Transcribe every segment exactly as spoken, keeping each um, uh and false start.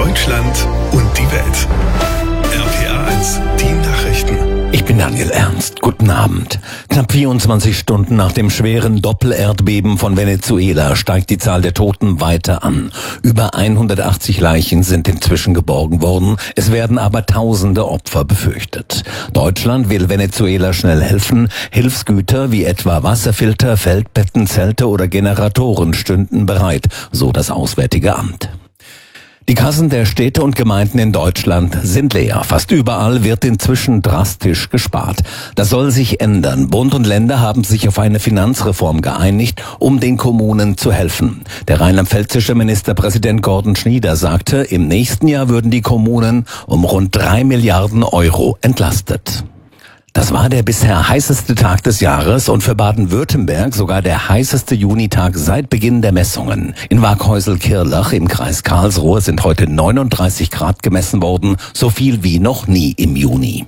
Deutschland und die Welt. R P R eins, die Nachrichten. Ich bin Daniel Ernst. Guten Abend. Knapp vierundzwanzig Stunden nach dem schweren Doppelerdbeben von Venezuela steigt die Zahl der Toten weiter an. Über hundertachtzig Leichen sind inzwischen geborgen worden. Es werden aber tausende Opfer befürchtet. Deutschland will Venezuela schnell helfen. Hilfsgüter wie etwa Wasserfilter, Feldbetten, Zelte oder Generatoren stünden bereit, so das Auswärtige Amt. Die Kassen der Städte und Gemeinden in Deutschland sind leer. Fast überall wird inzwischen drastisch gespart. Das soll sich ändern. Bund und Länder haben sich auf eine Finanzreform geeinigt, um den Kommunen zu helfen. Der rheinland-pfälzische Ministerpräsident Gordon Schnieder sagte, im nächsten Jahr würden die Kommunen um rund drei Milliarden Euro entlastet. Das war der bisher heißeste Tag des Jahres und für Baden-Württemberg sogar der heißeste Junitag seit Beginn der Messungen. In Waghäusel-Kirlach im Kreis Karlsruhe sind heute neununddreißig Grad gemessen worden, so viel wie noch nie im Juni.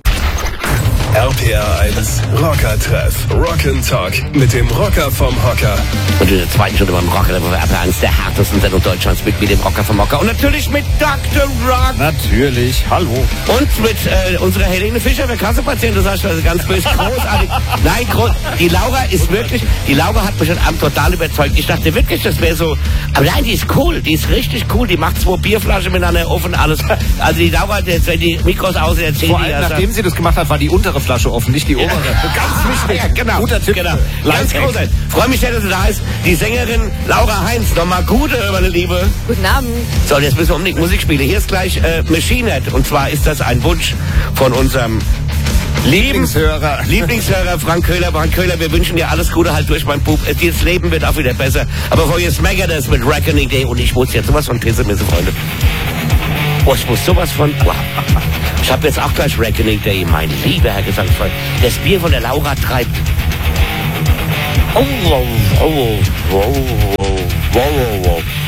R P R eins Rocker-Treff. Rock'n'Talk mit dem Rocker vom Hocker. Und in der zweiten Stunde beim Rocker, der R P R eins der härtesten Sendung Deutschlands mit, mit dem Rocker vom Hocker. Und natürlich mit Doktor Rock. Natürlich, hallo. Und mit äh, unserer Helene Fischer, der Kassenpatient, das heißt also ganz böse, großartig. Nein, groß, die Laura ist wirklich, die Laura hat mich heute Abend total überzeugt. Ich dachte wirklich, das wäre so, aber nein, die ist cool, die ist richtig cool. Die macht zwei Bierflaschen miteinander offen, alles. Also die Laura, jetzt, wenn die Mikros aus erzählen. Vor allem, die, nachdem sie das gemacht hat, war die untere Flasche offen, nicht die obere. Ja. Ganz wichtig. Ja, genau. Guter Tipp. Genau. Ganz großartig. Freue mich sehr, dass du da bist. Die Sängerin Laura Heinz. Nochmal gute, meine Liebe. Guten Abend. So, jetzt müssen wir unbedingt Musik spielen. Hier ist gleich äh, Machine Head. Und zwar ist das ein Wunsch von unserem Lieblingshörer. Lieblingshörer Frank Köhler. Frank Köhler, wir wünschen dir alles Gute halt durch, mein Bub. Das Leben wird auch wieder besser. Aber vorher smackert es mit Reckoning Day. Und ich muss jetzt sowas von pissen, meine Freunde. Oh, ich muss sowas von... Wow. Ich habe jetzt auch gleich Reckoning Day, mein lieber Herr Gesangsverein. Das Bier von der Laura treibt. Oh, oh, oh, oh, oh, oh, oh, oh.